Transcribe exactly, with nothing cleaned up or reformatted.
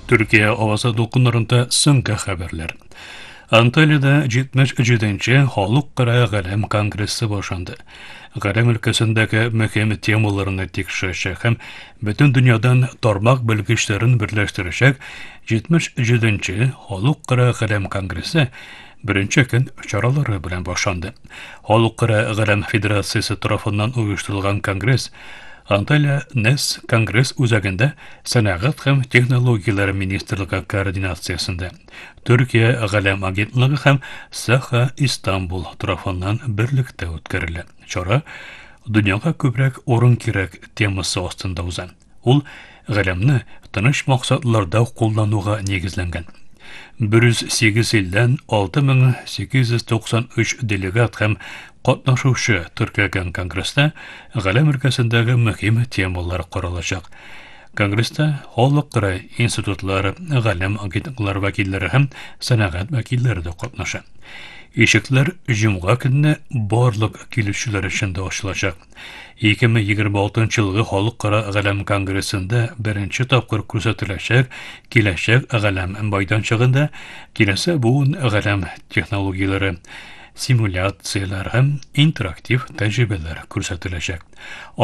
Türkiye Avasa дулкыннарында соңгы хәбәрләр. Анталиядә җитмеш җиденче Халыкара Галәм конгрессы башланды. Галәм өлкәсендәге мөһим темаларны тикшерәчәк һәм бөтен дөньядан тармак белгечләрен берләштерәчәк җитмеш җиденче Халыкара Галәм конгрессы беренче көн чаралары белән башланды. Халыкара Галәм федерациясе тарафыннан оештырылган конгресс Анталия НЭС конгресс үзәгендә сәнәгать һәм технологияләр министрлыгы координациясендә Төркия Галәм агентлыгы һәм Саха Истанбул тарафыннан берлектә үткәрелә. Чара дөньяга күбрәк урын кирәк темасы астында уза. Ул галәмне тыныч максатларда куллануга нигезләнгән. бер йөз сигез илдән алты мең сигез йөз туксан өч делегат һәм катнашучы Төркиягән конгресста галәм өлкәсендәге мөһим темалар каралачак. Конгресста халыкара институтлар, галәм агентлыклары вәкилләре һәм сәнәгать вәкилләре дә катнаша. Ишекләр җомга көнне барлык килүчеләр өчен дә ачылачак. ике мең егерме алтынчы елгы Халыкара Галәм конгрессында беренче тапкыр күрсәтеләчәк киләчәк галәм майданчыгында киләсе буын галәм технологияләре, симуляцияләр һәм интерактив тәҗрибәләр күрсәтеләчәк.